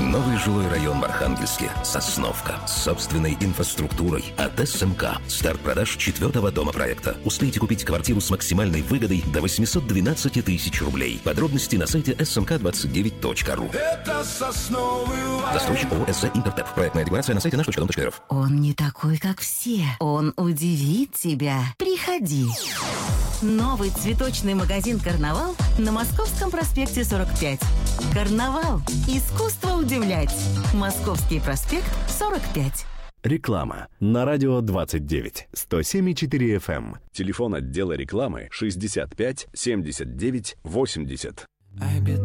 Новый жилой район в Архангельске. Сосновка. С собственной инфраструктурой. От СМК. Старт продаж 4-го дома проекта. Успейте купить квартиру с максимальной выгодой до 812 тысяч рублей. Подробности на сайте smk29.ru. Это Сосновый Лай. Застройщик ООО «СЗ Интертеп». Проектная декларация на сайте наш.дом.рф. Он не такой, как все. Он удивит тебя. Приходи. Новый цветочный магазин «Карнавал» на Московском проспекте 45. «Карнавал» – искусство удивлять. Московский проспект 45. Реклама. На радио 29. 107,4 FM. Телефон отдела рекламы 65 79 80.